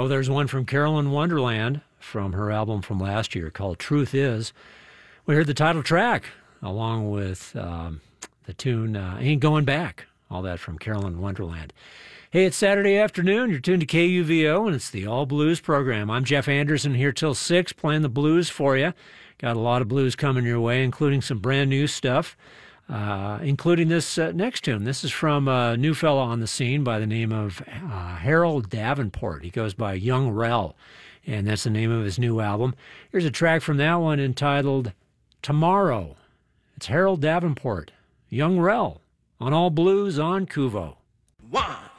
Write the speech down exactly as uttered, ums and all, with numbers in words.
Oh, there's one from Carolyn Wonderland from her album from last year called Truth Is. We heard the title track along with um, the tune uh, Ain't Going Back. All that from Carolyn Wonderland. Hey, it's Saturday afternoon. You're tuned to K U V O, and it's the All Blues program. I'm Jeff Anderson here till six playing the blues for you. Got a lot of blues coming your way, including some brand new stuff, uh, including this uh, next tune. This is from a new fella on the scene by the name of uh, Harold Davenport. He goes by Young Rel, and that's the name of his new album. Here's a track from that one entitled Tomorrow. It's Harold Davenport, Young Rel, on All Blues on Kuvo. One,